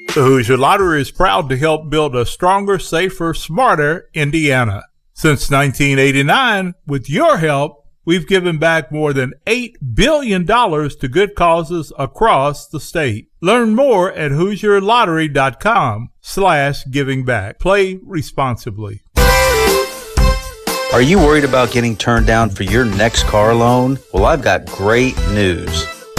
The Hoosier Lottery is proud to help build a stronger, safer, smarter Indiana. Since 1989, with your help, we've given back more than $8 billion to good causes across the state. Learn more at HoosierLottery.com/givingback. Play responsibly. Are you worried about getting turned down for your next car loan? Well, I've got great news.